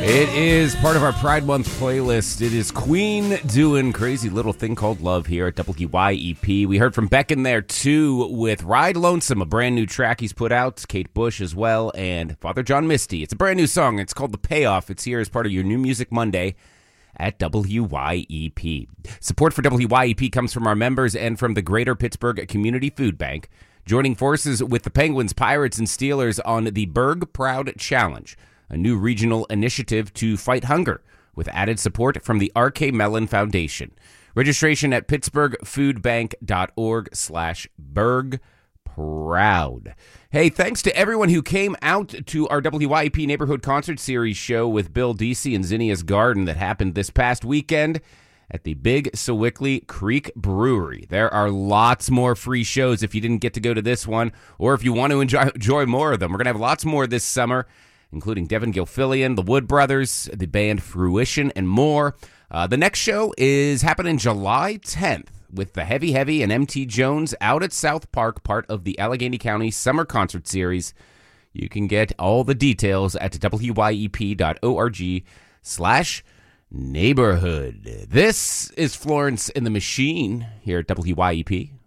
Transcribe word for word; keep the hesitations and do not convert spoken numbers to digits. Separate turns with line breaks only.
It is part of our Pride Month playlist. It is Queen doing Crazy Little Thing Called Love here at W Y E P. We heard from Beck in there, too, with Ride Lonesome, a brand new track he's put out. Kate Bush as well, and Father John Misty. It's a brand new song. It's called The Payoff. It's here as part of your New Music Monday at W Y E P. Support for W Y E P comes from our members and from the Greater Pittsburgh Community Food Bank, joining forces with the Penguins, Pirates, and Steelers on the Berg Proud Challenge, a new regional initiative to fight hunger, with added support from the R K Mellon Foundation. Registration at pittsburghfoodbank.org slash Berg Proud. Hey, thanks to everyone who came out to our W Y E P Neighborhood Concert Series show with Bill Deasy and Zinnia's Garden that happened this past weekend at the Big Sewickley Creek Brewery. There are lots more free shows if you didn't get to go to this one, or if you want to enjoy, enjoy more of them. We're going to have lots more this summer, including Devin Gilfillian, the Wood Brothers, the band Fruition, and more. Uh, the next show is happening July tenth with the Heavy Heavy and M T Jones out at South Park, part of the Allegheny County Summer Concert Series. You can get all the details at W Y E P dot org slash neighborhood. This is Florence and the Machine here at W Y E P.